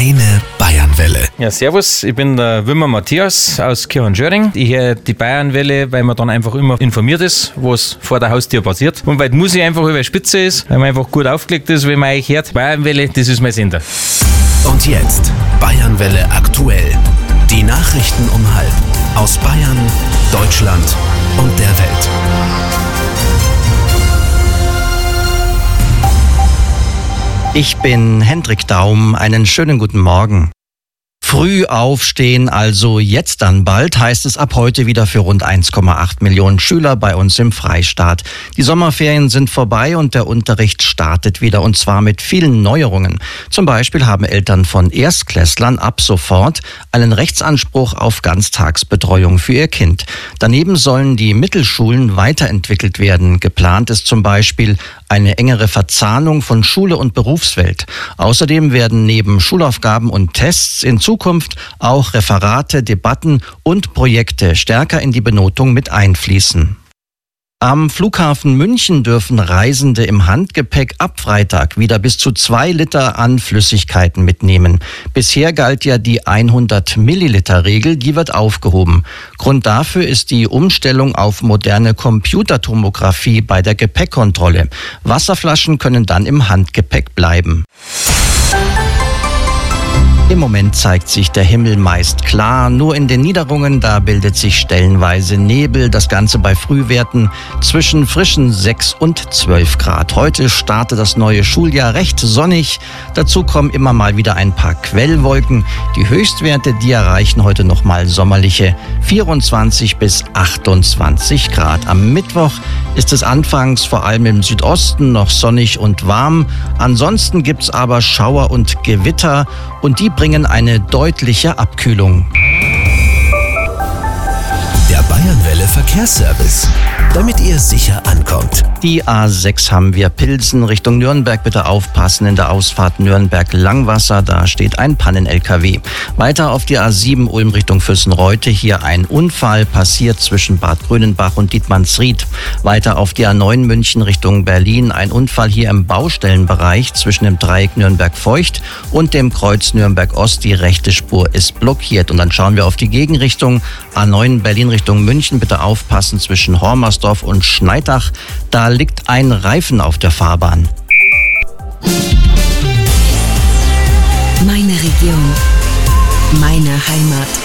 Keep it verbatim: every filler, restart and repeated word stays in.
Meine Bayernwelle. Ja, servus, ich bin der Wimmer Matthias aus Kirchhorn-Schöring. Ich höre die Bayernwelle, weil man dann einfach immer informiert ist, was vor der Haustür passiert. Und weil die Musik einfach über die Spitze ist, weil man einfach gut aufgelegt ist, wenn man euch hört. Bayernwelle, das ist mein Sender. Und jetzt Bayernwelle aktuell. Die Nachrichten um halb aus Bayern, Deutschland und der Welt. Ich bin Hendrik Daum, einen schönen guten Morgen. Früh aufstehen, also jetzt dann bald, heißt es ab heute wieder für rund eins Komma acht Millionen Schüler bei uns im Freistaat. Die Sommerferien sind vorbei und der Unterricht startet wieder, und zwar mit vielen Neuerungen. Zum Beispiel haben Eltern von Erstklässlern ab sofort einen Rechtsanspruch auf Ganztagsbetreuung für ihr Kind. Daneben sollen die Mittelschulen weiterentwickelt werden. Geplant ist zum Beispiel eine engere Verzahnung von Schule und Berufswelt. Außerdem werden neben Schulaufgaben und Tests in Zukunft auch Referate, Debatten und Projekte stärker in die Benotung mit einfließen. Am Flughafen München dürfen Reisende im Handgepäck ab Freitag wieder bis zu zwei Liter an Flüssigkeiten mitnehmen. Bisher galt ja die hundert Milliliter Regel, die wird aufgehoben. Grund dafür ist die Umstellung auf moderne Computertomographie bei der Gepäckkontrolle. Wasserflaschen können dann im Handgepäck bleiben. Im Moment zeigt sich der Himmel meist klar, nur in den Niederungen, da bildet sich stellenweise Nebel, das Ganze bei Frühwerten zwischen frischen sechs und zwölf Grad. Heute startet das neue Schuljahr recht sonnig, dazu kommen immer mal wieder ein paar Quellwolken. Die Höchstwerte, die erreichen heute nochmal sommerliche vierundzwanzig bis achtundzwanzig Grad. Am Mittwoch ist es anfangs vor allem im Südosten noch sonnig und warm, ansonsten gibt's aber Schauer und Gewitter und die bringen eine deutliche Abkühlung. Der Bayernwelle Verkehrsservice, damit ihr sicher ankommt. Die A sechs haben wir Pilsen Richtung Nürnberg. Bitte aufpassen, in der Ausfahrt Nürnberg-Langwasser, da steht ein Pannen-L K W. Weiter auf die A sieben Ulm Richtung Füssenreute, hier ein Unfall passiert zwischen Bad Grönenbach und Dietmannsried. Weiter auf die A neun München Richtung Berlin, ein Unfall hier im Baustellenbereich zwischen dem Dreieck Nürnberg-Feucht und dem Kreuz Nürnberg-Ost. Die rechte Spur ist blockiert. Und dann schauen wir auf die Gegenrichtung. A neun Berlin Richtung München, bitte aufpassen zwischen Hormersdorf und Schneidach. Da liegt ein Reifen auf der Fahrbahn. Meine Region, meine Heimat.